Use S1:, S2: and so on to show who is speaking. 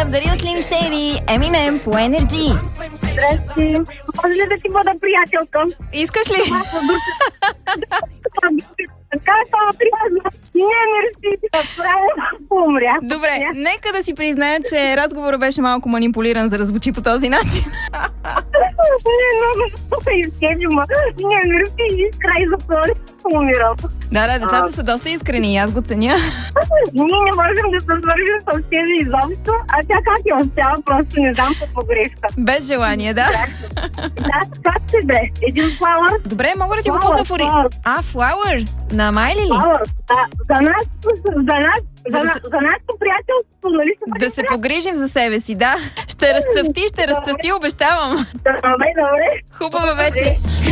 S1: дарил Slim Shady, Eminem по Energy.
S2: Здрасти. Може ли да ти бъда приятелка?
S1: Искаш ли?
S2: Така е това приятно. Не, мерси. Право умря.
S1: Добре, нека да си призная, че разговорът беше малко манипулиран, за да звучи по този начин.
S2: Не, много изкежи, ма. Не, мерси. Край за това. Умирам.
S1: Да, децата са доста искрени и аз го ценя.
S2: Ние не можем да се свържим с тези изобщо, а тя как я успява, просто не знам по погрешка.
S1: Без желание, да.
S2: Да, как ще бе? Един Flower?
S1: Добре, мога да ти го пусна в ори... Flower? На Майли ли?
S2: Flower, да. За нашето приятелство, нали се
S1: да се погрижим за себе си, да. Ще разцъфти, обещавам.
S2: Добре.
S1: Хубава вечер.